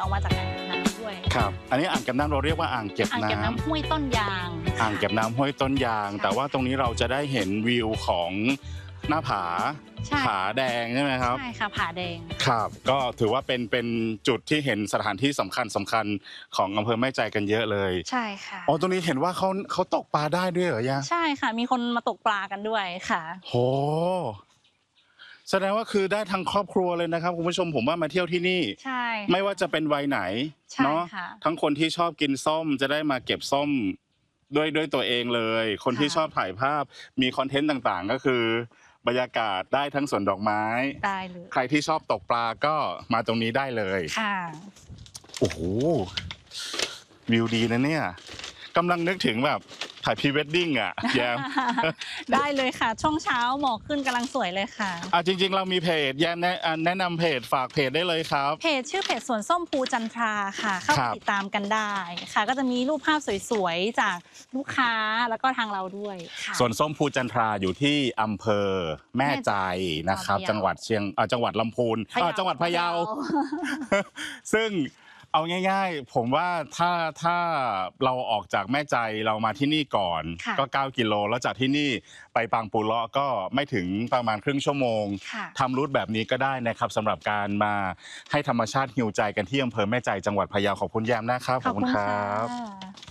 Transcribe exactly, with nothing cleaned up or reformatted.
อกมาจากอ่างเก็บน้ำด้วยครับอันนี้อ่างเก็บน้ำเราเรียกว่าอ่างเก็บน้ำอ่างเก็บน้ำห้วยต้นยางอ่างเก็บน้ำห้วยต้นยางแต่ว่าตรงนี้เราจะได้เห็นวิวของหน้าผาผาแดงใช่ไหมครับใช่ค่ะผาแดงครับก็ถือว่าเป็นเป็นจุดที่เห็นสถานที่สำคัญสำคัญของอำเภอแม่ใจกันเยอะเลยใช่ค่ะอ๋อตรงนี้เห็นว่าเขาเขาตกปลาได้ด้วยเหรอย่าใช่ค่ะมีคนมาตกปลากันด้วยค่ะโหแสดงว่าคือได้ทั้งครอบครัวเลยนะครับคุณผู้ชมผมว่ามาเที่ยวที่นี่ใช่ไม่ว่าจะเป็นวัยไหนเนาะทั้งคนที่ชอบกินส้มจะได้มาเก็บส้มด้วยด้วยตัวเองเลยคนที่ชอบถ่ายภาพมีคอนเทนต์ต่างๆก็คือบรรยากาศได้ทั้งสวนดอกไม้ได้เลยใครที่ชอบตกปลาก็มาตรงนี้ได้เลยค่ะโอ้โหวิวดีนะเนี่ยกำลังนึกถึงแบบถ่ายพรีเวดดิ้งอ่ะแยมได้เลยค่ะช่วงเช้าหมอกขึ้นกำลังสวยเลยค่ะอ่ะจริงๆเรามีเพจแยมแนะแนะนำเพจฝากเพจได้เลยครับเพจชื่อเพจสวนส้มภูจันทราค่ะเข้าไปติดตามกันได้ค่ะก็จะมีรูปภาพสวยๆจากลูกค้าแล้วก็ทางเราด้วยสวนส้มภูจันทราอยู่ที่อำเภอแม่ใจนะครับจังหวัดเชียงจังหวัดลำพูนจังหวัดพะเยาซึ่งเอาง่ายๆผมว่าถ้าถ้าเราออกจากแม่ใจเรามาที่นี่ก่อนก็เก้ากิโลแล้วจากที่นี่ไปปางปูเลาะก็ไม่ถึงประมาณครึ่งชั่วโมงทำรูทแบบนี้ก็ได้นะครับสำหรับการมาให้ธรรมชาติฮีลใจกันที่อำเภอแม่ใจจังหวัดพะเยาขอบคุณแยมนะครับขอบคุณครับ